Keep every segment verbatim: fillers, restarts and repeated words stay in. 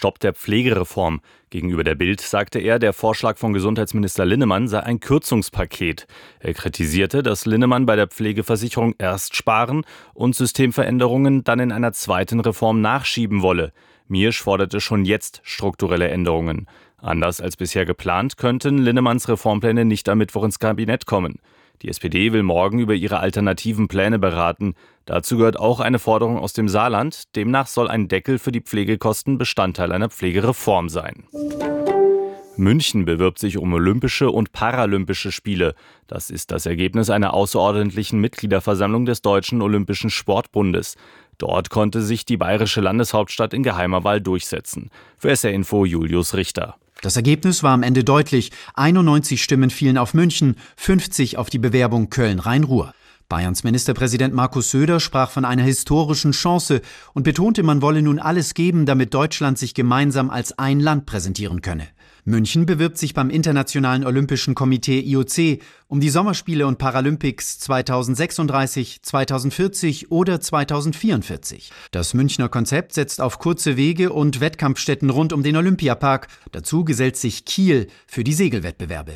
Stopp der Pflegereform. Gegenüber der Bild sagte er, der Vorschlag von Gesundheitsminister Linnemann sei ein Kürzungspaket. Er kritisierte, dass Linnemann bei der Pflegeversicherung erst sparen und Systemveränderungen dann in einer zweiten Reform nachschieben wolle. Miersch forderte schon jetzt strukturelle Änderungen. Anders als bisher geplant, könnten Linnemanns Reformpläne nicht am Mittwoch ins Kabinett kommen. Die S P D will morgen über ihre alternativen Pläne beraten. Dazu gehört auch eine Forderung aus dem Saarland. Demnach soll ein Deckel für die Pflegekosten Bestandteil einer Pflegereform sein. München bewirbt sich um Olympische und Paralympische Spiele. Das ist das Ergebnis einer außerordentlichen Mitgliederversammlung des Deutschen Olympischen Sportbundes. Dort konnte sich die bayerische Landeshauptstadt in geheimer Wahl durchsetzen. Für S R Info Julius Richter. Das Ergebnis war am Ende deutlich. einundneunzig Stimmen fielen auf München, fünfzig auf die Bewerbung Köln-Rhein-Ruhr. Bayerns Ministerpräsident Markus Söder sprach von einer historischen Chance und betonte, man wolle nun alles geben, damit Deutschland sich gemeinsam als ein Land präsentieren könne. München bewirbt sich beim Internationalen Olympischen Komitee I O C um die Sommerspiele und Paralympics zweitausendsechsunddreißig, zweitausendvierzig oder zweitausendvierundvierzig. Das Münchner Konzept setzt auf kurze Wege und Wettkampfstätten rund um den Olympiapark. Dazu gesellt sich Kiel für die Segelwettbewerbe.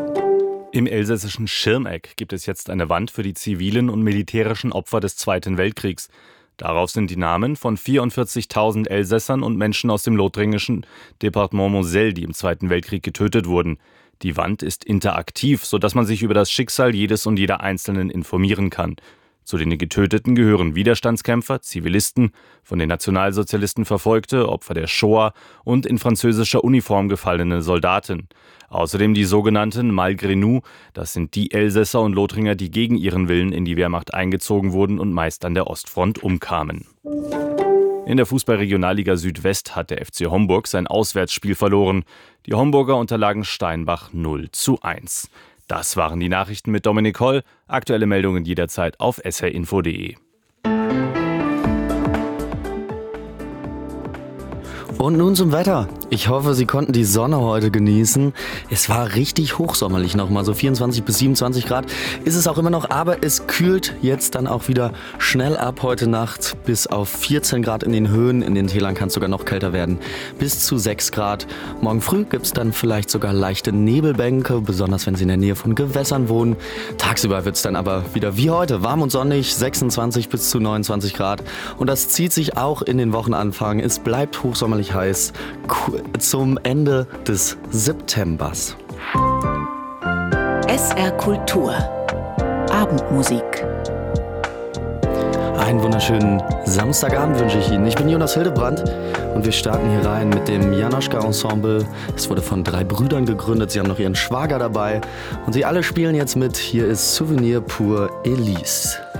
Im elsässischen Schirmeck gibt es jetzt eine Wand für die zivilen und militärischen Opfer des Zweiten Weltkriegs. Darauf sind die Namen von vierundvierzigtausend Elsässern und Menschen aus dem lothringischen Departement Moselle, die im Zweiten Weltkrieg getötet wurden. Die Wand ist interaktiv, sodass man sich über das Schicksal jedes und jeder Einzelnen informieren kann. Zu den Getöteten gehören Widerstandskämpfer, Zivilisten, von den Nationalsozialisten Verfolgte, Opfer der Shoah und in französischer Uniform gefallene Soldaten. Außerdem die sogenannten Malgré nous, das sind die Elsässer und Lothringer, die gegen ihren Willen in die Wehrmacht eingezogen wurden und meist an der Ostfront umkamen. In der Fußball-Regionalliga Südwest hat der F C Homburg sein Auswärtsspiel verloren. Die Homburger unterlagen Steinbach null zu eins. Das waren die Nachrichten mit Dominik Holl. Aktuelle Meldungen jederzeit auf s r info punkt d e. Und nun zum Wetter. Ich hoffe, Sie konnten die Sonne heute genießen. Es war richtig hochsommerlich noch mal, so vierundzwanzig bis siebenundzwanzig Grad ist es auch immer noch, aber es kühlt jetzt dann auch wieder schnell ab heute Nacht bis auf vierzehn Grad in den Höhen. In den Tälern kann es sogar noch kälter werden, bis zu sechs Grad. Morgen früh gibt es dann vielleicht sogar leichte Nebelbänke, besonders wenn Sie in der Nähe von Gewässern wohnen. Tagsüber wird es dann aber wieder wie heute, warm und sonnig, sechsundzwanzig bis zu neunundzwanzig Grad. Und das zieht sich auch in den Wochenanfang. Es bleibt hochsommerlich heiß zum Ende des Septembers. S R Kultur. Abendmusik. Einen wunderschönen Samstagabend wünsche ich Ihnen. Ich bin Jonas Hildebrand und wir starten hier rein mit dem Janoschka-Ensemble. Es wurde von drei Brüdern gegründet. Sie haben noch ihren Schwager dabei und sie alle spielen jetzt mit. Hier ist Souvenir pour Elise.